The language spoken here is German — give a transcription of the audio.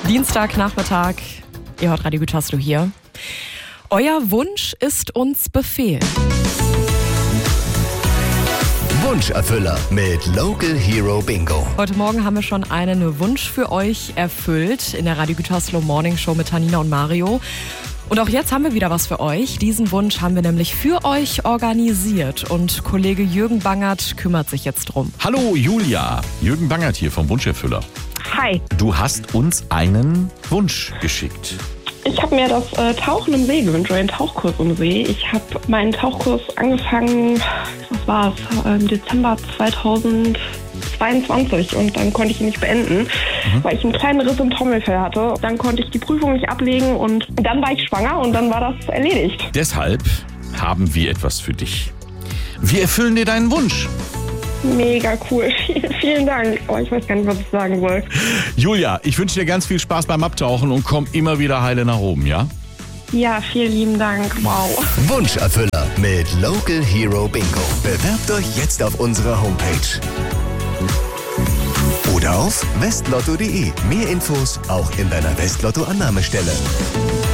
Dienstagnachmittag, ihr hört Radio Gütersloh hier. Euer Wunsch ist uns Befehl. Wunscherfüller mit Local Hero Bingo. Heute Morgen haben wir schon einen Wunsch für euch erfüllt in der Radio Gütersloh Morning Show mit Tanina und Mario. Und auch jetzt haben wir wieder was für euch. Diesen Wunsch haben wir nämlich für euch organisiert und Kollege Jürgen Bangert kümmert sich jetzt drum. Hallo Julia, Jürgen Bangert hier vom Wunscherfüller. Hi. Du hast uns einen Wunsch geschickt. Ich habe mir das Tauchen im See gewünscht, oder den Tauchkurs im See. Ich habe meinen Tauchkurs angefangen, im Dezember 2022 und dann konnte ich ihn nicht beenden, weil ich einen kleinen Riss im Trommelfell hatte. Dann konnte ich die Prüfung nicht ablegen und dann war ich schwanger und dann war das erledigt. Deshalb haben wir etwas für dich. Wir erfüllen dir deinen Wunsch. Mega cool. Vielen Dank. Oh, ich weiß gar nicht, was ich sagen soll. Julia, ich wünsche dir ganz viel Spaß beim Abtauchen und komm immer wieder heile nach oben, ja? Ja, vielen lieben Dank. Wow. Wunscherfüller mit Local Hero Bingo. Bewerbt euch jetzt auf unserer Homepage. Oder auf westlotto.de. Mehr Infos auch in deiner Westlotto-Annahmestelle.